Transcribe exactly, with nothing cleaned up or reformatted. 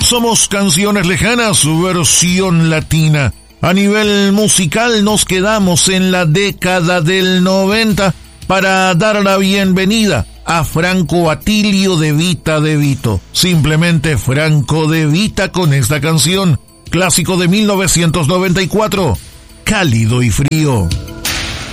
Somos Canciones Lejanas, versión latina. A nivel musical nos quedamos en la década del noventa para dar la bienvenida a Franco Atilio De Vita De Vito. Simplemente Franco De Vita con esta canción, clásico de mil novecientos noventa y cuatro, Cálido y Frío.